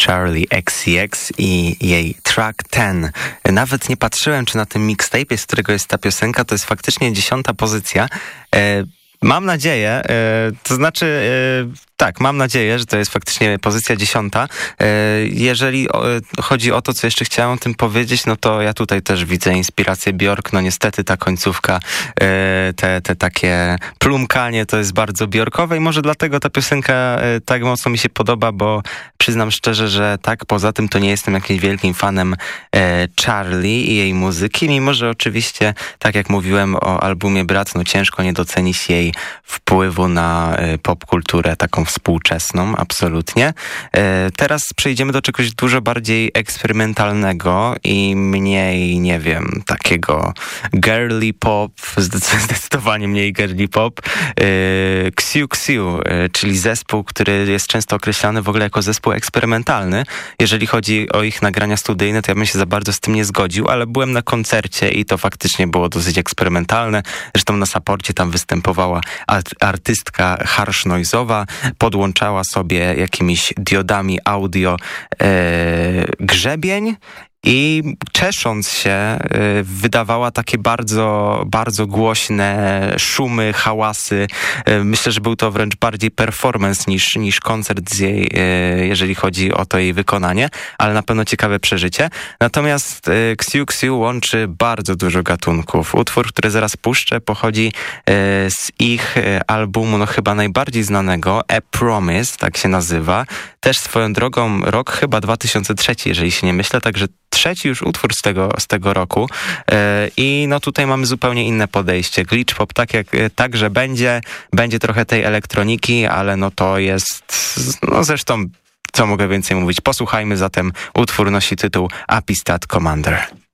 Charli XCX i jej track 10. Nawet nie patrzyłem, czy na tym mixtape, z którego jest ta piosenka, to jest faktycznie 10. pozycja. Mam nadzieję, tak, mam nadzieję, że to jest faktycznie pozycja 10. Jeżeli chodzi o to, co jeszcze chciałem o tym powiedzieć, no to ja tutaj też widzę inspirację Björk. No niestety ta końcówka, te takie plumkanie to jest bardzo bjorkowe i może dlatego ta piosenka tak mocno mi się podoba, bo przyznam szczerze, że tak, poza tym to nie jestem jakimś wielkim fanem Charli i jej muzyki, mimo że oczywiście, tak jak mówiłem o albumie Brat, no ciężko nie docenić jej wpływu na popkulturę taką współczesną, absolutnie. Teraz przejdziemy do czegoś dużo bardziej eksperymentalnego i mniej, nie wiem, takiego girly pop, zdecydowanie mniej girly pop. Xiu Xiu, czyli zespół, który jest często określany w ogóle jako zespół eksperymentalny. Jeżeli chodzi o ich nagrania studyjne, to ja bym się za bardzo z tym nie zgodził, ale byłem na koncercie i to faktycznie było dosyć eksperymentalne. Zresztą na saporcie tam występowała artystka harsh noise'owa, podłączała sobie jakimiś diodami audio grzebień i czesząc się wydawała takie bardzo, bardzo głośne szumy, hałasy. Myślę, że był to wręcz bardziej performance niż koncert z jej, jeżeli chodzi o to jej wykonanie, ale na pewno ciekawe przeżycie. Natomiast Xiu Xiu łączy bardzo dużo gatunków. Utwór, który zaraz puszczę, pochodzi z ich albumu, no chyba najbardziej znanego, A Promise, tak się nazywa. Też swoją drogą rok chyba 2003, jeżeli się nie mylę, także trzeci już utwór z tego roku i no tutaj mamy zupełnie inne podejście. Glitch pop także będzie trochę tej elektroniki, ale no to jest, no zresztą co mogę więcej mówić. Posłuchajmy zatem, utwór nosi tytuł Apistat Commander.